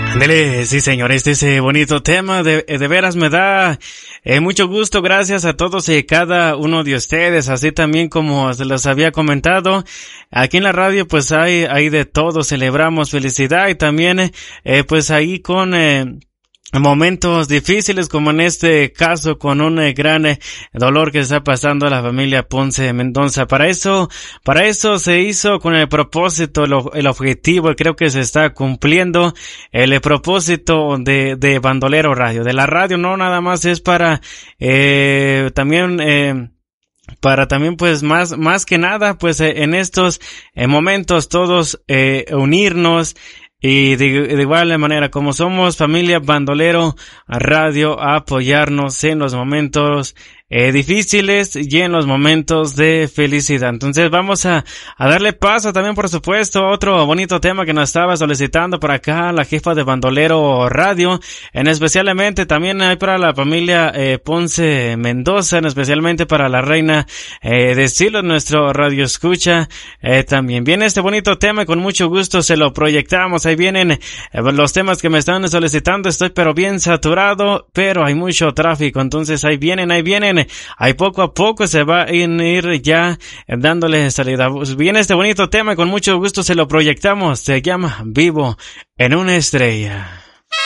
Ándele, sí señor, ese bonito tema de veras me da mucho gusto. Gracias a todos y cada uno de ustedes, así también como se los había comentado, aquí en la radio pues hay de todo, celebramos felicidad y también pues ahí con momentos difíciles, como en este caso con un gran dolor que está pasando a la familia Ponce Mendoza. Para eso se hizo con el propósito, el objetivo, creo que se está cumpliendo el propósito de Bandolero Radio. De la radio no nada más es para también pues más que nada pues en estos momentos todos unirnos. Y de igual manera, como somos familia Bandolero Radio, a apoyarnos en los momentos difíciles y en los momentos de felicidad. Entonces vamos a darle paso también, por supuesto, a otro bonito tema que nos estaba solicitando por acá la jefa de Bandolero Radio, en especialmente también hay para la familia Ponce Mendoza, en especialmente para la reina de Silos, nuestro radio escucha. También viene este bonito tema y con mucho gusto se lo proyectamos. Ahí vienen los temas que me están solicitando. Estoy pero bien saturado, pero hay mucho tráfico, entonces ahí vienen. Ahí poco a poco se va a ir ya dándole salida. Viene este bonito tema y con mucho gusto se lo proyectamos. Se llama Vivo en una estrella.